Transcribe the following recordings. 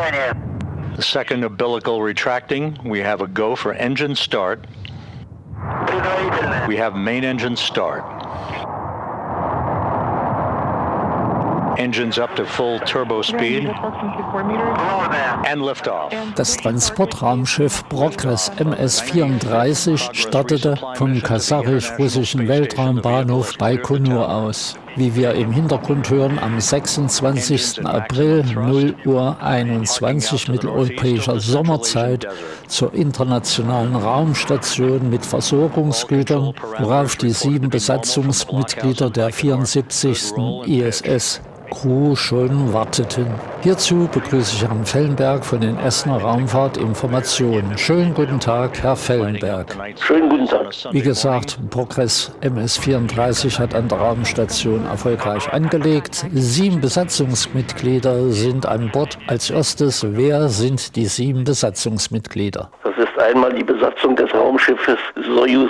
The second umbilical retracting. We have a go for engine start. We have main engine start. Engines up to full turbo speed and liftoff. Das Transportraumschiff Progress MS-34 startete vom kasachischen Weltraumbahnhof Baikonur aus. Wie wir im Hintergrund hören, am 26. April 0:21 Uhr mitteleuropäischer Sommerzeit zur internationalen Raumstation mit Versorgungsgütern, worauf die 7 Besatzungsmitglieder der 74. ISS Crew schon warteten. Hierzu begrüße ich Herrn Fellenberg von den Essener Raumfahrtinformationen. Schönen guten Tag, Herr Fellenberg. Schönen guten Tag. Wie gesagt, Progress MS-34 hat an der Raumstation erfolgreich angelegt. 7 Besatzungsmitglieder sind an Bord. Als erstes, wer sind die 7 Besatzungsmitglieder? Das ist einmal die Besatzung des Raumschiffes Soyuz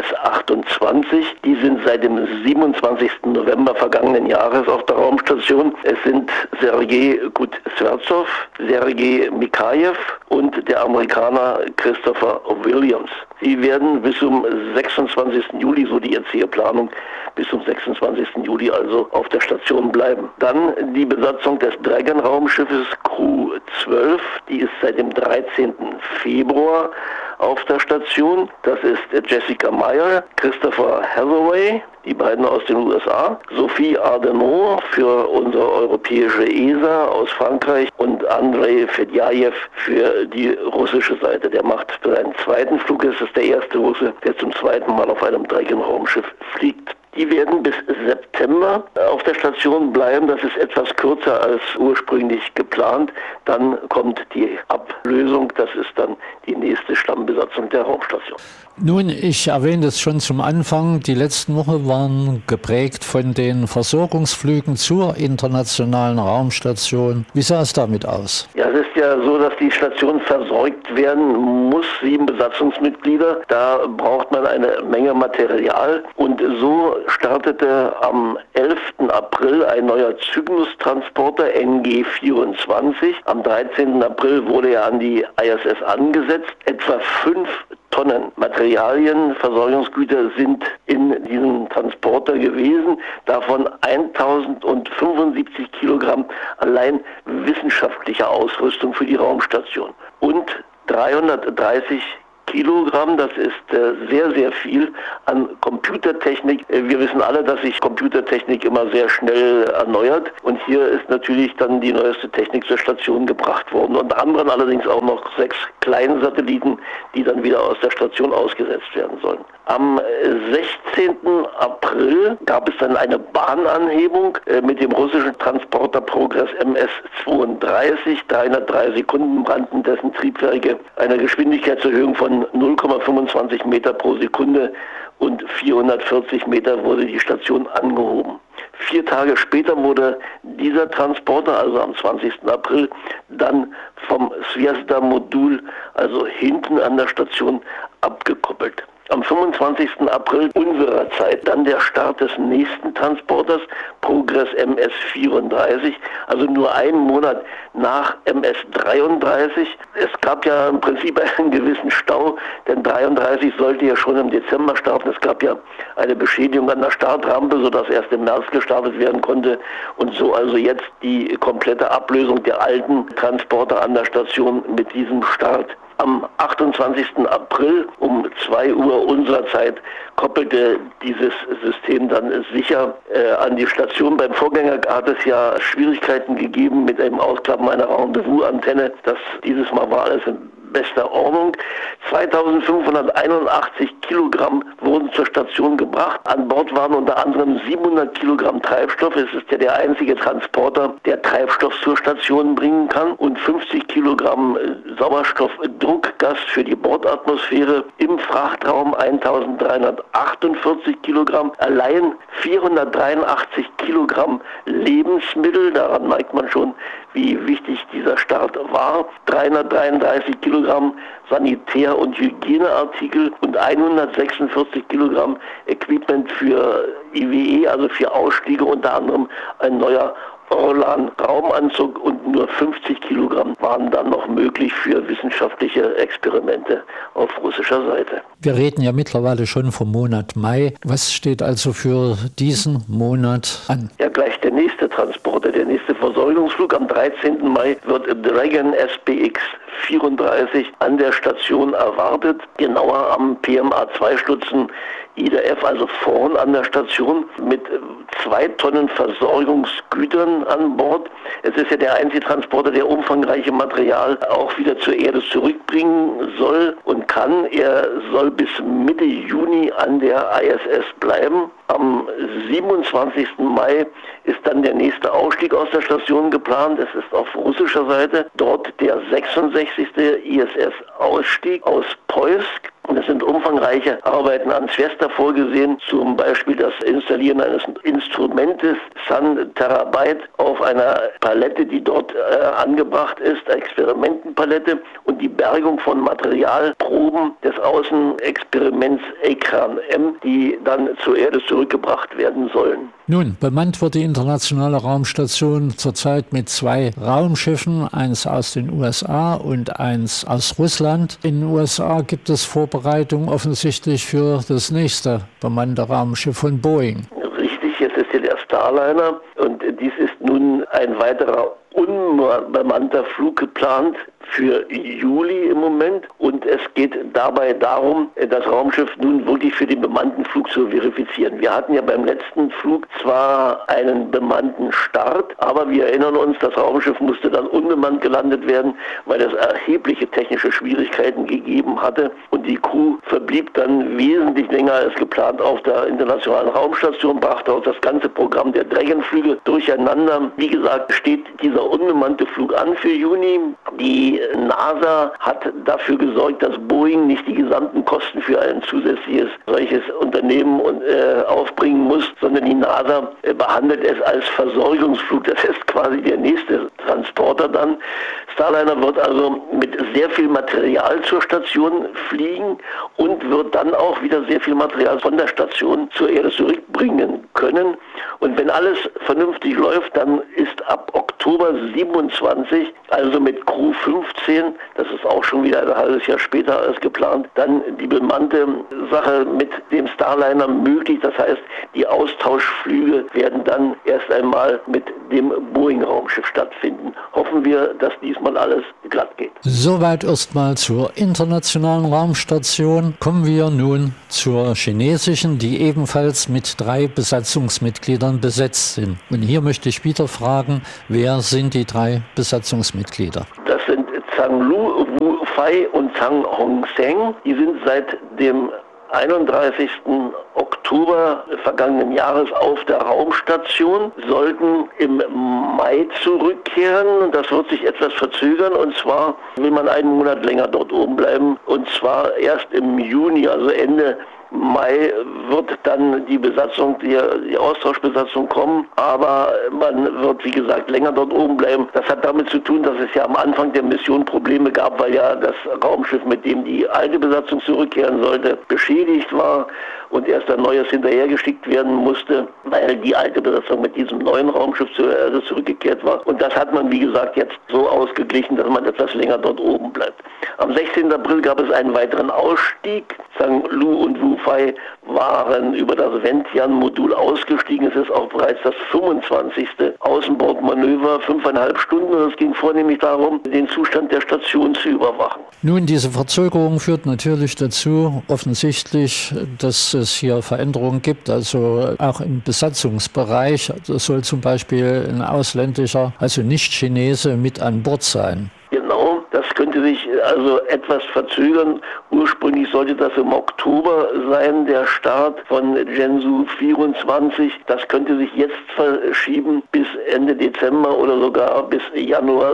MS-28. Die sind seit dem 27. November vergangenen Jahres auf der Raumstation. Es sind Sergei Kutserzow, Sergei Mikhaev und der Amerikaner Christopher Williams. Sie werden bis zum 26. Juli, so die Erzählplanung, bis zum 26. Juli also auf der Station bleiben. Dann die Besatzung des Dragon-Raumschiffes Crew 12, die ist seit dem 13. Februar auf der Station. Das ist Jessica Meyer, Christopher Hathaway, die beiden aus den USA, Sophie Ardenot für unsere europäische ESA aus Frankreich und Andrei Fedjajew für die russische Seite. Der macht für seinen zweiten Flug, es ist der erste Russe, der zum zweiten Mal auf einem Dragon-Raumschiff fliegt. Die werden bis September auf der Station bleiben. Das ist etwas kürzer als ursprünglich geplant. Dann kommt die Ablösung. Das ist dann die nächste Stammbesatzung der Raumstation. Nun, ich erwähnte es schon zum Anfang, die letzten Wochen waren geprägt von den Versorgungsflügen zur internationalen Raumstation. Wie sah es damit aus? Ja, es ist ja so, dass die Station versorgt werden muss, 7 Besatzungsmitglieder. Da braucht man eine Menge Material. Und so startete am 11. April ein neuer Cygnus-Transporter NG-24. Am 13. April wurde er an die ISS angesetzt. Etwa 5 Tonnen Materialien, Versorgungsgüter sind in diesem Transporter gewesen, davon 1075 Kilogramm allein wissenschaftlicher Ausrüstung für die Raumstation und 330 Kilogramm, das ist sehr, sehr viel an Computertechnik. Wir wissen alle, dass sich Computertechnik immer sehr schnell erneuert und hier ist natürlich dann die neueste Technik zur Station gebracht worden. Unter anderem allerdings auch noch 6 kleine Satelliten, die dann wieder aus der Station ausgesetzt werden sollen. Am 16. April gab es dann eine Bahnanhebung mit dem russischen Transporter Progress MS-32. 303 Sekunden brannten dessen Triebwerke, eine Geschwindigkeitserhöhung von 0,25 Meter pro Sekunde und 440 Meter wurde die Station angehoben. 4 Tage später wurde dieser Transporter, also am 20. April, dann vom Zvezda-Modul, also hinten an der Station, abgekoppelt. Am 25. April unserer Zeit dann der Start des nächsten Transporters, Progress MS-34, also nur einen Monat nach MS-33. Es gab ja im Prinzip einen gewissen Stau, denn 33 sollte ja schon im Dezember starten. Es gab ja eine Beschädigung an der Startrampe, sodass erst im März gestartet werden konnte und so also jetzt die komplette Ablösung der alten Transporter an der Station mit diesem Start. Am 28. April um 2 Uhr unserer Zeit koppelte dieses System dann sicher an die Station. Beim Vorgänger hat es ja Schwierigkeiten gegeben mit dem Ausklappen einer Rendezvous-Antenne. Dieses Mal war alles in bester Ordnung. 2581 Kilogramm wurden zur Station gebracht. An Bord waren unter anderem 700 Kilogramm Treibstoff. Es ist ja der einzige Transporter, der Treibstoff zur Station bringen kann. Und 50 Kilogramm Sauerstoffdruckgas für die Bordatmosphäre. Im Frachtraum 1348 Kilogramm. Allein 483 Kilogramm Lebensmittel. Daran merkt man schon, wie wichtig dieser Start war. 333 Kilogramm Sanitär- und Hygieneartikel und 146 Kilogramm Equipment für IWE, also für Ausstiege, unter anderem ein neuer Orlan-Raumanzug und nur 50 Kilogramm waren dann noch möglich für wissenschaftliche Experimente auf russischer Seite. Wir reden ja mittlerweile schon vom Monat Mai. Was steht also für diesen Monat an? Ja, gleich der nächste Transporter, der nächste Versorgungsflug. Am 13. Mai wird Dragon SPX 34 an der Station erwartet, genauer am PMA-2-Stutzen IDF, also vorn an der Station, mit 2 Tonnen Versorgungsgütern an Bord. Es ist ja der einzige Transporter, der umfangreiche Material auch wieder zur Erde zurückbringen soll und kann. Er soll bis Mitte Juni an der ISS bleiben. Am 27. Mai ist dann der nächste Ausstieg aus der Station geplant. Es ist auf russischer Seite dort der 66. ISS-Ausstieg aus Poisk. Und es sind umfangreiche Arbeiten an Zvezda vorgesehen, zum Beispiel das Installieren eines Instrumentes Sun Terabyte auf einer Palette, die dort angebracht ist, Experimentenpalette, und die Bergung von Materialproben des Außenexperiments Ekran M, die dann zur Erde zurückgebracht werden sollen. Nun, bemannt wird die internationale Raumstation zurzeit mit 2 Raumschiffen, eins aus den USA und eins aus Russland. In den USA gibt es Vorbereitungen offensichtlich für das nächste bemannte Raumschiff von Boeing. Richtig, es ist ja der Starliner und dies ist nun ein weiterer unbemannter Flug geplant für Juli im Moment, und es geht dabei darum, das Raumschiff nun wirklich für den bemannten Flug zu verifizieren. Wir hatten ja beim letzten Flug zwar einen bemannten Start, aber wir erinnern uns, das Raumschiff musste dann unbemannt gelandet werden, weil es erhebliche technische Schwierigkeiten gegeben hatte, und die Crew verblieb dann wesentlich länger als geplant auf der internationalen Raumstation, brachte auch das ganze Programm der Dragon-Flüge durcheinander. Wie gesagt, steht dieser unbemannte Flug an für Juni. Die NASA hat dafür gesorgt, dass Boeing nicht die gesamten Kosten für ein zusätzliches solches Unternehmen aufbringen muss, sondern die NASA behandelt es als Versorgungsflug. Das ist quasi der nächste Transporter dann. Starliner wird also mit sehr viel Material zur Station fliegen und wird dann auch wieder sehr viel Material von der Station zur Erde zurückbringen können. Und wenn alles vernünftig läuft, dann ist ab Oktober 27, also mit Crew 15, das ist auch schon wieder ein halbes Jahr später als geplant, dann die bemannte Sache mit dem Starliner möglich. Das heißt, die Austauschflüge werden dann erst einmal mit dem Boeing-Raumschiff stattfinden. Hoffen wir, dass diesmal alles glatt geht. Soweit erstmal zur internationalen Raumstation. Kommen wir nun zur chinesischen, die ebenfalls mit 3 Besatzungsmitgliedern besetzt sind. Und hier möchte ich wieder fragen, wer sind die 3 Besatzungsmitglieder? Das sind Zhang Lu, Wu Fei und Zhang Hongsheng. Die sind seit dem 31. Oktober vergangenen Jahres auf der Raumstation, sollten im Mai zurückkehren. Das wird sich etwas verzögern, und zwar will man einen Monat länger dort oben bleiben, und zwar erst im Juni, also Ende Mai wird dann die Besatzung, die Austauschbesatzung kommen, aber man wird, wie gesagt, länger dort oben bleiben. Das hat damit zu tun, dass es ja am Anfang der Mission Probleme gab, weil ja das Raumschiff, mit dem die alte Besatzung zurückkehren sollte, beschädigt war und erst ein neues hinterhergeschickt werden musste, weil die alte Besatzung mit diesem neuen Raumschiff zur Erde zurückgekehrt war. Und das hat man, wie gesagt, jetzt so ausgeglichen, dass man etwas länger dort oben bleibt. Am 16. April gab es einen weiteren Ausstieg. Zhang Lu und Wu Fei waren über das Wentian-Modul ausgestiegen. Es ist auch bereits das 25. Außenbordmanöver, 5,5 Stunden. Und es ging vornehmlich darum, den Zustand der Station zu überwachen. Nun, diese Verzögerung führt natürlich dazu, offensichtlich, dass es hier Veränderungen gibt, also auch im Besatzungsbereich. Es soll zum Beispiel ein ausländischer, also nicht Chinese, mit an Bord sein. Genau, das könnte sich also etwas verzögern. Ursprünglich sollte das im Oktober sein, der Start von Zhenzhou 24. Das könnte sich jetzt verschieben bis Ende Dezember oder sogar bis Januar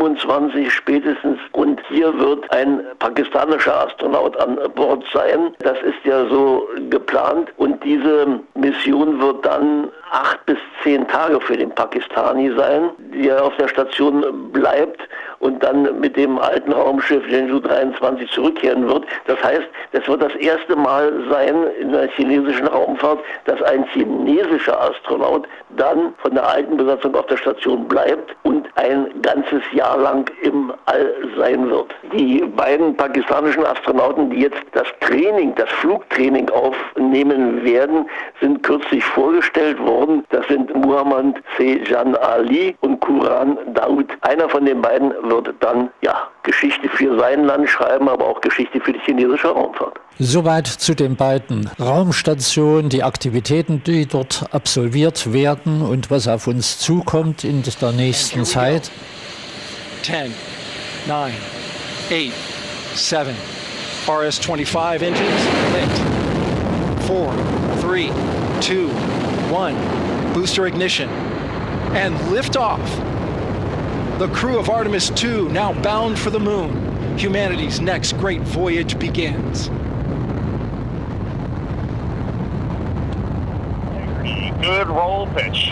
27 spätestens. Und hier wird ein pakistanischer Astronaut an Bord sein. Das ist ja so geplant. Und diese Mission wird dann 8 bis 10 Tage für den Pakistani sein, der auf der Station bleibt und dann mit dem alten Raumschiff Zhengzhou 23 zurückkehren wird. Das heißt, es wird das erste Mal sein in der chinesischen Raumfahrt, dass ein chinesischer Astronaut dann von der alten Besatzung auf der Station bleibt und ein ganzes Jahr lang im All sein wird. Die beiden pakistanischen Astronauten, die jetzt das Flugtraining aufnehmen werden, sind kürzlich vorgestellt worden. Das sind Muhammad Sejan Ali und Quran Daud. Einer von den beiden wird dann Geschichte für sein Land schreiben, aber auch Geschichte für die chinesische Raumfahrt. Soweit zu den beiden Raumstationen, die Aktivitäten, die dort absolviert werden und was auf uns zukommt in der nächsten Zeit. 10, 9, 8, 7, RS-25 engines lit. 4, 3, 2, 1, booster ignition, and liftoff. The crew of Artemis II now bound for the moon. Humanity's next great voyage begins. Good roll pitch.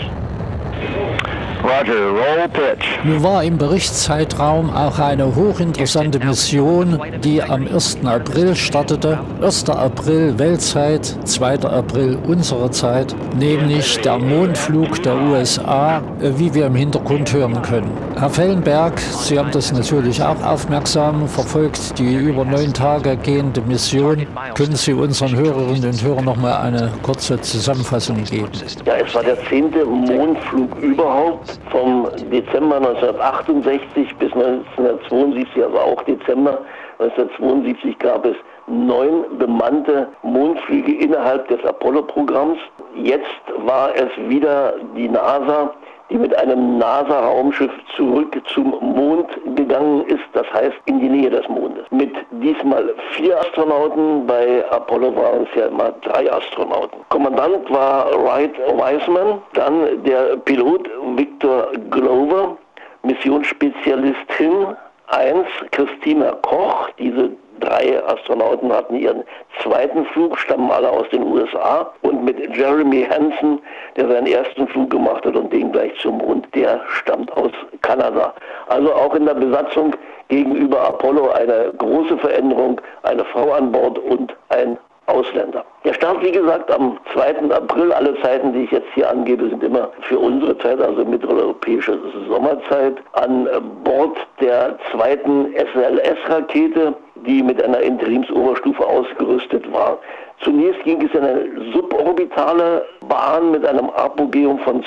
Roger, roll pitch. Nun war im Berichtszeitraum auch eine hochinteressante Mission, die am 1. April startete. 1. April Weltzeit, 2. April unsere Zeit, nämlich der Mondflug der USA, wie wir im Hintergrund hören können. Herr Fellenberg, Sie haben das natürlich auch aufmerksam verfolgt, die über 9 Tage gehende Mission. Können Sie unseren Hörerinnen und Hörern noch mal eine kurze Zusammenfassung geben? Ja, es war der 10. Mondflug überhaupt. Vom Dezember 1968 bis 1972, also auch Dezember 1972, gab es 9 bemannte Mondflüge innerhalb des Apollo-Programms. Jetzt war es wieder die NASA, die mit einem NASA-Raumschiff zurück zum Mond gegangen ist, das heißt in die Nähe des Mondes. Mit diesmal 4 Astronauten, bei Apollo waren es ja immer 3 Astronauten. Kommandant war Wright Wiseman, dann der Pilot Victor Glover, Missionsspezialistin 1 Christina Koch. Diese 3 Astronauten hatten ihren zweiten Flug, stammen alle aus den USA. Und mit Jeremy Hansen, der seinen ersten Flug gemacht hat und den gleich zum Mond, der stammt aus Kanada. Also auch in der Besatzung gegenüber Apollo eine große Veränderung, eine Frau an Bord und ein Ausländer. Der Start, wie gesagt, am 2. April. Alle Zeiten, die ich jetzt hier angebe, sind immer für unsere Zeit, also mitteleuropäische Sommerzeit. An Bord der zweiten SLS-Rakete, die mit einer Interimsoberstufe ausgerüstet war. Zunächst ging es in eine suborbitale Bahn mit einem Apogeum von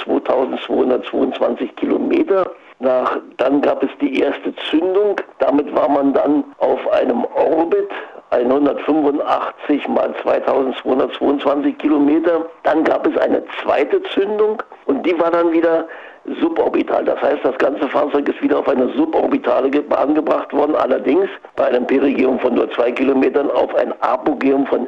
2222 Kilometer. Dann gab es die erste Zündung. Damit war man dann auf einem Orbit, 185 mal 2222 Kilometer. Dann gab es eine zweite Zündung und die war dann wieder suborbital. Das heißt, das ganze Fahrzeug ist wieder auf eine suborbitale Bahn gebracht worden, allerdings bei einem Perigeum von nur 2 Kilometern auf ein Apogeum von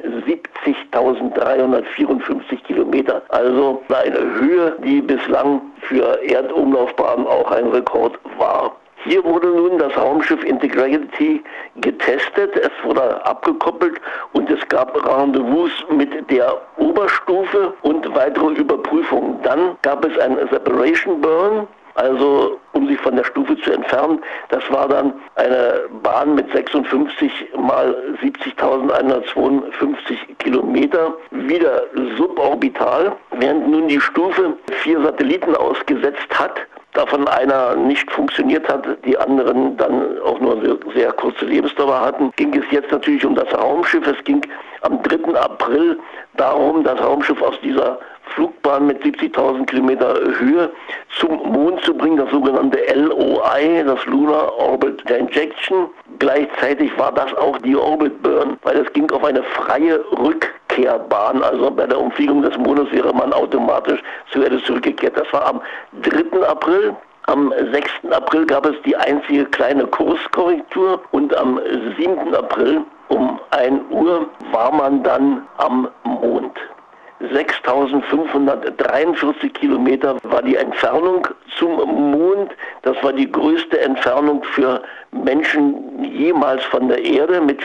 70.354 Kilometer. Also eine Höhe, die bislang für Erdumlaufbahnen auch ein Rekord war. Hier wurde nun das Raumschiff Integrity getestet, es wurde abgekoppelt und es gab Rendezvous mit der Oberstufe und weitere Überprüfungen. Dann gab es ein Separation Burn, also um sich von der Stufe zu entfernen. Das war dann eine Bahn mit 56 mal 70.152 Kilometer, wieder suborbital, während nun die Stufe 4 Satelliten ausgesetzt hat. Davon einer nicht funktioniert hat, die anderen dann auch nur sehr kurze Lebensdauer hatten, ging es jetzt natürlich um das Raumschiff. Es ging am 3. April darum, das Raumschiff aus dieser Flugbahn mit 70.000 Kilometer Höhe zum Mond zu bringen, das sogenannte LOI, das Lunar Orbit Injection. Gleichzeitig war das auch die Orbit Burn, weil es ging auf eine freie Rückkehrbahn, also bei der Umfliegung des Mondes wäre man automatisch zur Erde zurückgekehrt. Das war am 3. April. Am 6. April gab es die einzige kleine Kurskorrektur und am 7. April um 1 Uhr war man dann am Mond. 6.543 Kilometer war die Entfernung zum Mond. Das war die größte Entfernung für Menschen jemals von der Erde mit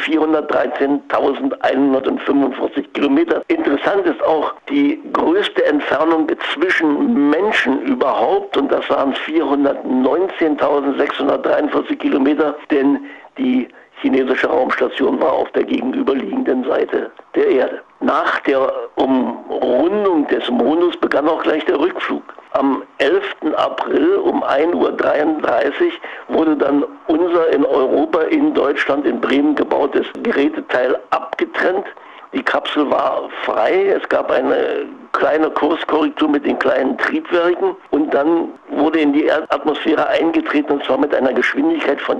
413.145 Kilometer. Interessant ist auch die größte Entfernung zwischen Menschen überhaupt, und das waren 419.643 Kilometer, denn die chinesische Raumstation war auf der gegenüberliegenden Seite der Erde. Nach der Umrundung des Mondes begann auch gleich der Rückflug. Am 11. April um 1.33 Uhr wurde dann unser in Europa, in Deutschland, in Bremen gebautes Geräteteil abgetrennt. Die Kapsel war frei, es gab eine kleine Kurskorrektur mit den kleinen Triebwerken und dann wurde in die Erdatmosphäre eingetreten, und zwar mit einer Geschwindigkeit von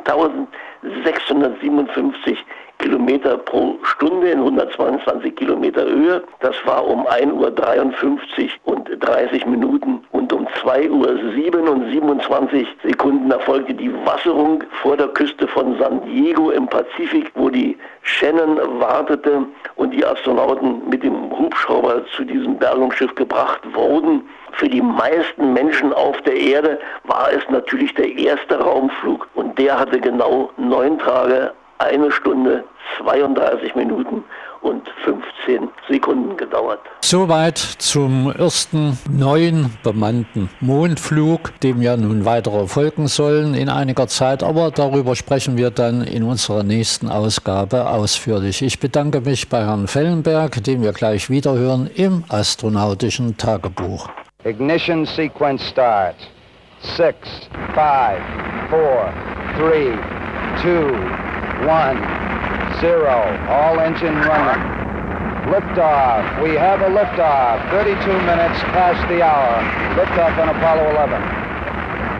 10.657 Kilometer pro Stunde in 122 Kilometer Höhe. Das war um 1.53 Uhr und 30 Minuten, und um 2.07 Uhr und 27 Sekunden erfolgte die Wasserung vor der Küste von San Diego im Pazifik, wo die Shannon wartete und die Astronauten mit dem Hubschrauber zu diesem Bergungsschiff gebracht wurden. Für die meisten Menschen auf der Erde war es natürlich der erste Raumflug, und der hatte genau 9 Tage, 1 Stunde, 32 Minuten und 15 Sekunden gedauert. Soweit zum ersten neuen bemannten Mondflug, dem ja nun weitere folgen sollen in einiger Zeit, aber darüber sprechen wir dann in unserer nächsten Ausgabe ausführlich. Ich bedanke mich bei Herrn Fellenberg, den wir gleich wiederhören im astronautischen Tagebuch. Ignition sequence starts. 6, 5, 4, 3, 2, 1, 0. All engine running. Liftoff. We have a liftoff. 32 minutes past the hour. Liftoff on Apollo 11.